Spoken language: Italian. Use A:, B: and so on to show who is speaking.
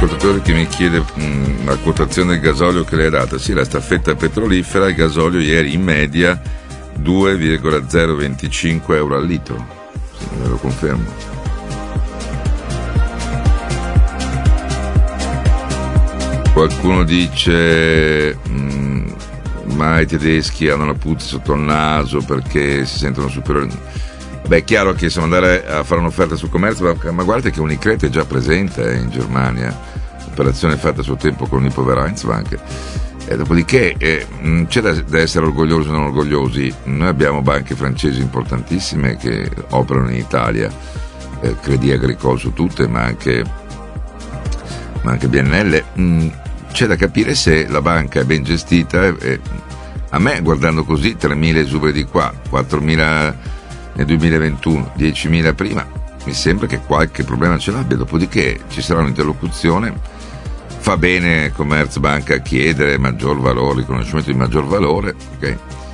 A: ascoltatore che mi chiede la quotazione del gasolio che le è data. Sì, la staffetta petrolifera, il gasolio ieri in media 2,025 euro al litro. Sì, ve lo confermo. Qualcuno dice ma i tedeschi hanno la puzza sotto il naso perché si sentono superiori. Beh, è chiaro che se andare a fare un'offerta sul commercio, ma guardate che Unicredit è già presente in Germania, operazione fatta a suo tempo con Hypo Vereinsbank. Dopodiché c'è da essere orgogliosi o non orgogliosi. Noi abbiamo banche francesi importantissime che operano in Italia, Crédit Agricole su tutte, ma anche BNL. C'è da capire se la banca è ben gestita. A me, guardando così, 3.000 esuberi di qua, 4.000 nel 2021, 10.000 prima, mi sembra che qualche problema ce l'abbia. Dopodiché ci sarà un'interlocuzione. Fa bene Commerzbank a chiedere maggior valore, riconoscimento di maggior valore, ok?